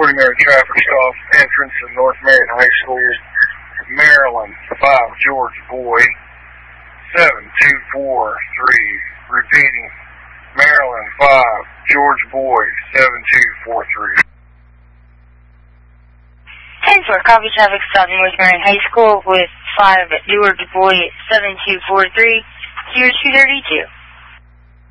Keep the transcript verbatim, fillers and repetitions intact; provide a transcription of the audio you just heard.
reporting there a traffic stop entrance of North Marion High School, Maryland, five George Boyd, seven two four three. Repeating, Maryland, five George Boyd, seven two four three. ten four, copy traffic stop North Marion High School with five George Boyd, seven two four three, zero two thirty-two.